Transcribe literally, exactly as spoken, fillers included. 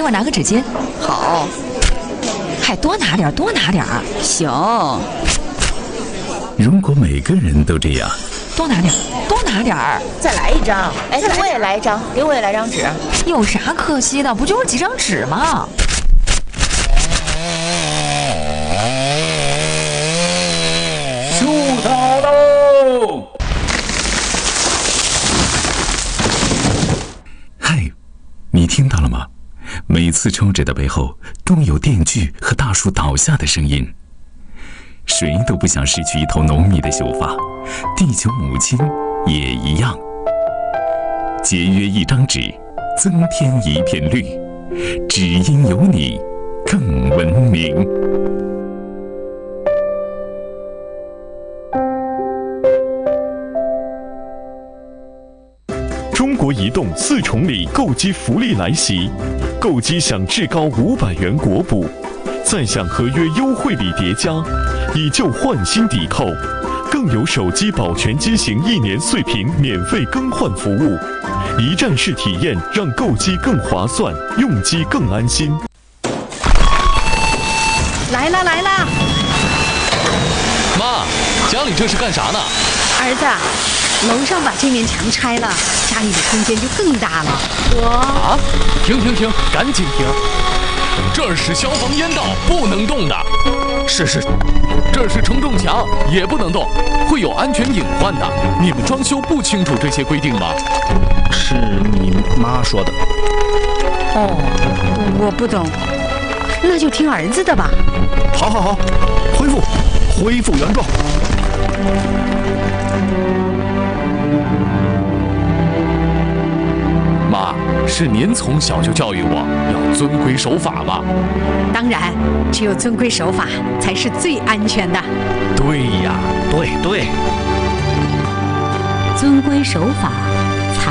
我拿个纸巾。 好， 还多拿点，多拿点。 行。 如果每个人都这样， 多拿点，多拿点儿。 再来一张。哎，给我也来一张，给我也来张纸。 有啥可惜的？不就是几张纸吗？ 出逃喽！嗨，你听到了吗？每次抽纸的背后都有电锯和大树倒下的声音。谁都不想失去一头浓密的秀发，地球母亲也一样。节约一张纸，增添一片绿，只因有你更文明。 中国移动四重礼购机福利来袭，购机享至高五百元国补，再享合约优惠礼叠加，以旧换新抵扣，更有手机保全机型一年碎屏免费更换服务，一站式体验让购机更划算，用机更安心。 来啦来啦！ 妈，家里这是干啥呢？ 儿子，楼上把这面墙拆了，家里的空间就更大了。我啊！停停停，赶紧停！这儿是消防烟道，不能动的。是是，这是承重墙，也不能动，会有安全隐患的。你们装修不清楚这些规定吗？ 是你妈说的。 哦，我不懂，那就听儿子的吧。 好好好，恢复，恢复原状。 妈，是您从小就教育我要遵规守法吧？ 当然，只有遵规守法才是最安全的。 对呀， 对对， 遵规守法